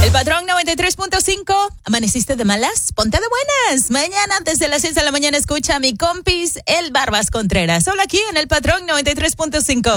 El Patrón 93.5. ¿Amaneciste de malas? Ponte de buenas. Mañana desde las 6 de la mañana escucha a mi compis, el Barbas Contreras. Solo aquí en el Patrón 93.5.